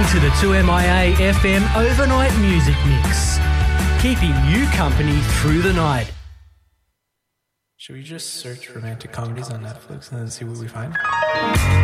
to the 2MIA FM Overnight Music Mix, keeping you company through the night. Should we just search romantic comedies on Netflix and then see what we find?